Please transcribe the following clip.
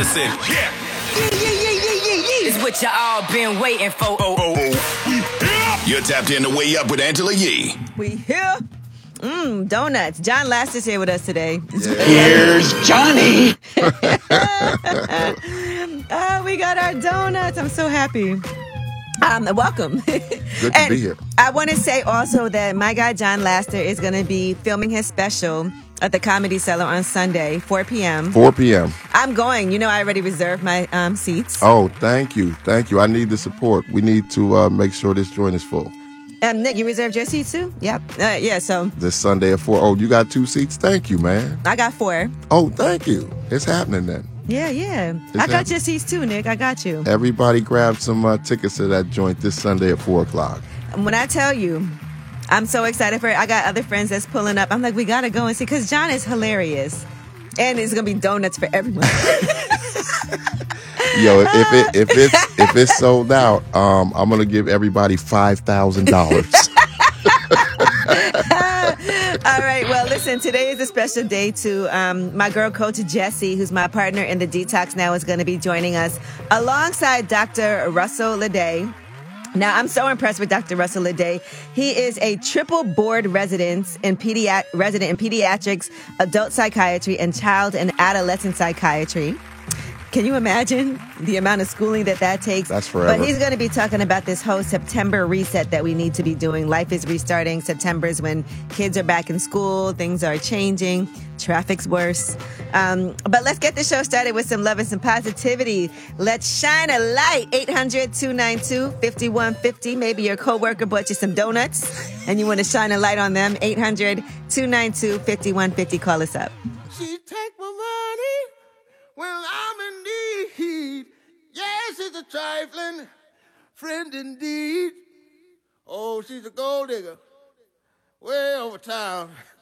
Listen, yeah. It's what you all been waiting for. You're tapped in the Way Up with Angela Yee. We here. Donuts. John Last is here with us today. Here's Johnny. We got our donuts. I'm so happy. Welcome. Good to be here. I want to say also that my guy John Laster is going to be filming his special at the Comedy Cellar on Sunday, 4 p.m. 4 p.m. I'm going. You know, I already reserved my seats. Oh, thank you. Thank you. I need the support. We need to make sure this joint is full. Nick, you reserved your seats too? Yep. Yeah, so. This Sunday at 4. Oh, you got 2 seats? Thank you, man. I got 4. Oh, thank you. It's happening then. Yeah. I got your seats too, Nick. I got you. Everybody grab some tickets to that joint this Sunday at 4 o'clock. When I tell you, I'm so excited for it. I got other friends that's pulling up. I'm like, we got to go and see because John is hilarious. And it's going to be donuts for everyone. Yo, if it's sold out, I'm gonna give everybody $5,000. All right. Well, listen. Today is a special day too. My girl, Coach Jessie, who's my partner in the Detox Now, is going to be joining us alongside Dr. Russell Leday. Now, I'm so impressed with Dr. Russell Leday. He is a triple board resident in pediatrics, adult psychiatry, and child and adolescent psychiatry. Can you imagine the amount of schooling that takes? That's forever. But he's going to be talking about this whole September reset that we need to be doing. Life is restarting. September is when kids are back in school. Things are changing. Traffic's worse. But let's get the show started with some love and some positivity. Let's shine a light. 800-292-5150. Maybe your coworker bought you some donuts and you want to shine a light on them. 800-292-5150. Call us up. She take my money when I'm in need. Yes, it's a trifling friend indeed. Oh, she's a gold digger way over town.